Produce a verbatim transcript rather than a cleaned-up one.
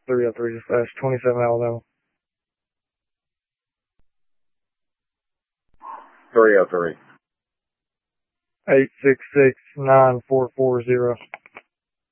three oh three dispatch, twenty-seven Alabama. three oh three. eight six six, nine four four zero.